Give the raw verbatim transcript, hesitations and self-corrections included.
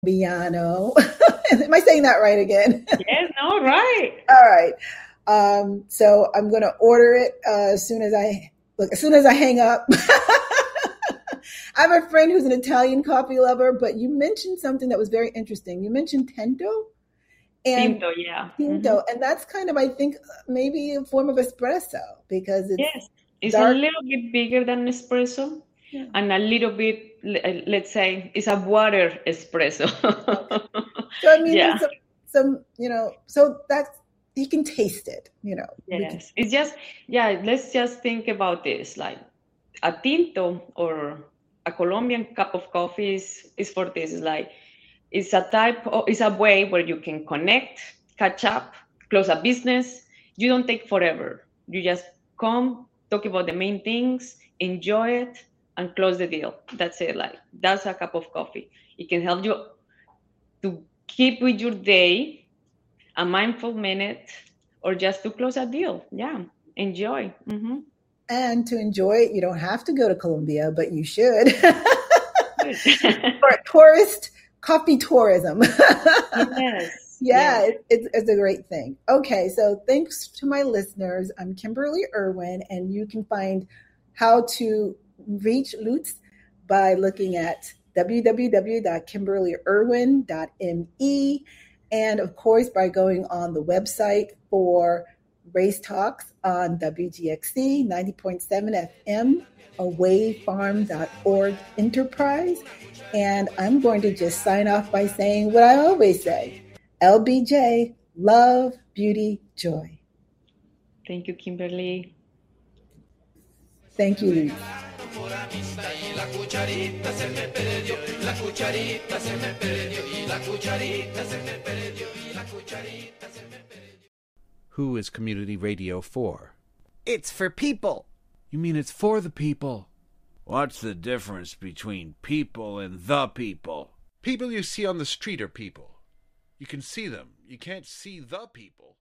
colombiano. Am I saying that right again? Yes, no, right. All right. Um, so I'm going to order it uh, as soon as I look, as soon as I hang up. I have a friend who's an Italian coffee lover, but you mentioned something that was very interesting. You mentioned Tinto. And Tinto, yeah. Tinto, Mm-hmm. and that's kind of, I think, maybe a form of espresso because it's Yes, it's dark. a little bit bigger than espresso, Yeah. and a little bit, let's say, it's a water espresso. So I mean, Yeah. there's some, some, you know, so that's, you can taste it, you know. Yes, it's just, yeah, let's just think about this. Like a tinto or a Colombian cup of coffee is, is for this. It's like, it's a type of, it's a way where you can connect, catch up, close a business. You don't take forever. You just come, talk about the main things, enjoy it, and close the deal. That's it. Like, that's a cup of coffee. It can help you to keep with your day, a mindful minute, or just to close a deal. Yeah, enjoy. Mm-hmm. And to enjoy it, you don't have to go to Colombia, but you should. For tourist coffee tourism. Yes. Yeah, yes. It, it's, it's a great thing. Okay, so thanks to my listeners. I'm Kimberly Irwin, and you can find how to reach Lutz by looking at w w w dot kimberly irwin dot m e, and of course by going on the website for Race Talks on W G X C ninety point seven F M, away farm dot org enterprise. And I'm going to just sign off by saying what I always say. L B J, love, beauty, joy. Thank you, Kimberly. Thank you, Luis. La cucharita se me perdió, la cucharita se me perdió, y la cucharita se me perdió, y la cucharita se me perdió. Who is community radio for? It's for people. You mean it's for the people? What's the difference between people and the people? People you see on the street are people. You can see them. You can't see the people.